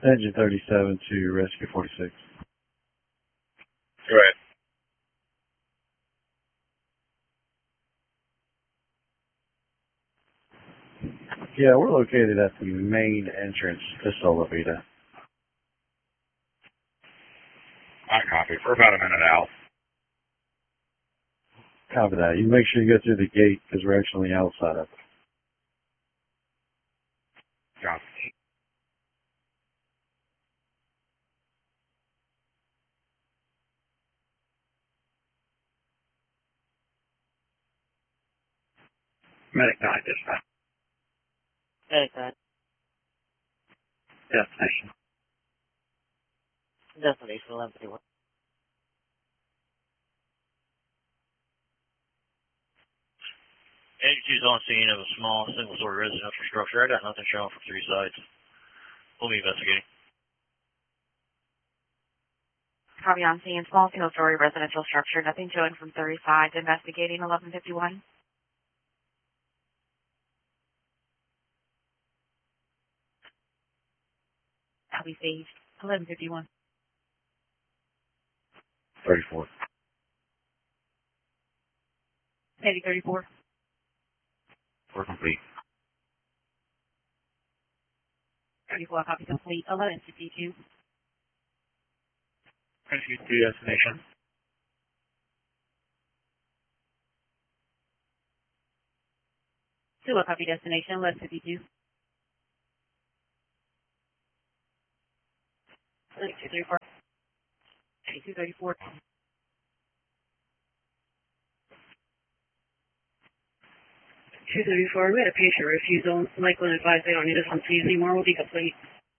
Engine 37 to Rescue 46. Go ahead. Yeah, we're located at the main entrance to Solivita. I copy. We're about a minute out. Copy that. You make sure you go through the gate because we're actually outside of it. Copy. Medic 9, dispatch. Medic 9. Destination. Destination 1151. Agency's on scene of a small single-story residential structure. I got nothing showing from 3 sides. We'll be investigating. Copy on scene, small single-story residential structure. Nothing showing from 30 sides. Investigating 1151. Copy saved. 1151. 34. Maybe 34. We're complete. 34, copy complete. 1152. Rescue 2, destination. Two, copy destination. 1152. 3234. 8234. 234, we had a patient refusal. Lakeland advised they don't need us on Tuesday anymore. We'll be complete.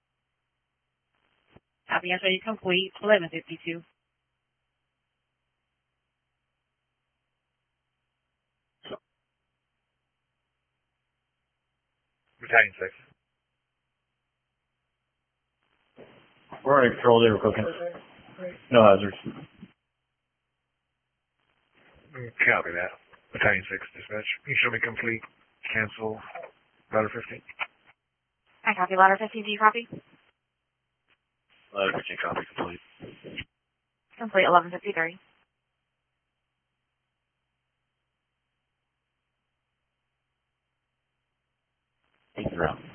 Copy, answer complete. 1152. Battalion 6. We're on control there, cooking. No hazards. Copy that. Battalion 6, dispatch. You show me complete. Cancel. Ladder 15. I copy. Ladder 15, do you copy? Ladder 15, copy complete. Complete. 1153. Take the round.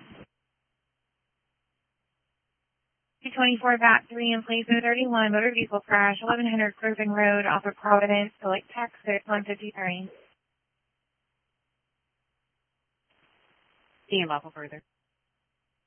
224 back 3 in place 31 motor vehicle crash 1100 Groven Road off of Providence, select Texas 153. Stand by for further.